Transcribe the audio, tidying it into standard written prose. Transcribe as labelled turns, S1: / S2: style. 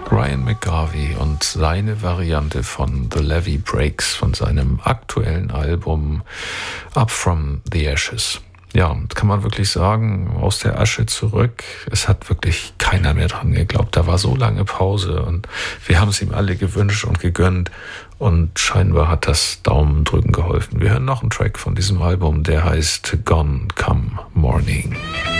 S1: Ryan McGarvey und seine Variante von The Levee Breaks von seinem aktuellen Album Up From The Ashes. Ja, kann man wirklich sagen, aus der Asche zurück. Es hat wirklich keiner mehr dran geglaubt. Da war so lange Pause und wir haben es ihm alle gewünscht und gegönnt. Und scheinbar hat das Daumendrücken geholfen. Wir hören noch einen Track von diesem Album, der heißt Gone Come Morning.